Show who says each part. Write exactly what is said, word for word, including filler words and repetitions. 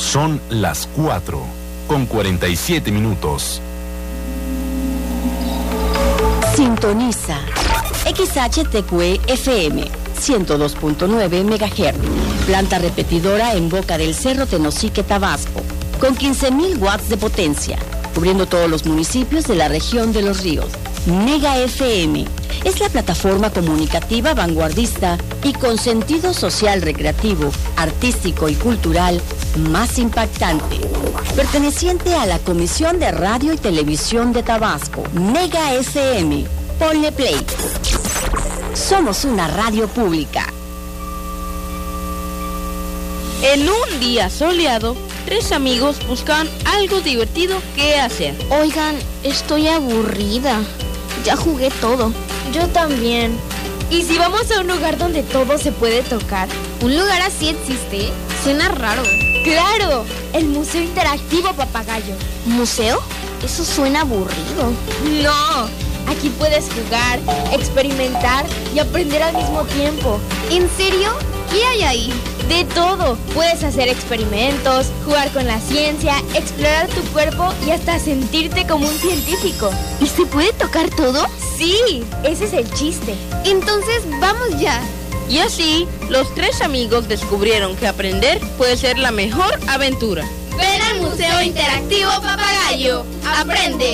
Speaker 1: Son las cuatro con cuarenta y siete minutos.
Speaker 2: Sintoniza X H T Q E F M ciento dos punto nueve megahertz, planta repetidora en Boca del Cerro, Tenosique, Tabasco, con quince mil watts de potencia, cubriendo todos los municipios de la región de Los Ríos. Mega F M es la plataforma comunicativa vanguardista y con sentido social, recreativo, artístico y cultural más impactante, perteneciente a la Comisión de Radio y Televisión de Tabasco. Mega F M, ponle play. Somos una radio pública.
Speaker 3: En un día soleado, tres amigos buscaban algo divertido que hacer.
Speaker 4: Oigan, estoy aburrida. Ya jugué todo.
Speaker 5: Yo también. ¿Y si vamos a un lugar donde todo se puede tocar?
Speaker 4: ¿Un lugar así existe? Suena raro.
Speaker 5: ¡Claro! El Museo Interactivo Papagayo.
Speaker 4: ¿Museo? Eso suena aburrido.
Speaker 5: No, aquí puedes jugar, experimentar y aprender al mismo tiempo.
Speaker 4: ¿En serio? ¿Qué hay ahí?
Speaker 5: De todo. Puedes hacer experimentos, jugar con la ciencia, explorar tu cuerpo y hasta sentirte como un científico.
Speaker 4: ¿Y se puede tocar todo?
Speaker 5: Sí, ese es el chiste.
Speaker 4: Entonces, vamos ya.
Speaker 3: Y así, los tres amigos descubrieron que aprender puede ser la mejor aventura.
Speaker 4: Ven al Museo Interactivo Papagayo. Aprende.